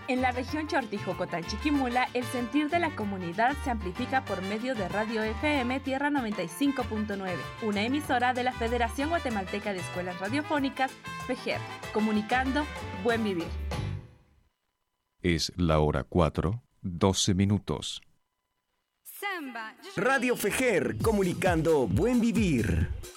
En la región Chortijocotán-Chiquimula, el sentir de la comunidad se amplifica por medio de Radio FM Tierra 95.9, una emisora de la Federación Guatemalteca de Escuelas Radiofónicas, FEGER, comunicando Buen Vivir. Es la hora 4, 12 minutos. Radio FEGER, comunicando Buen Vivir.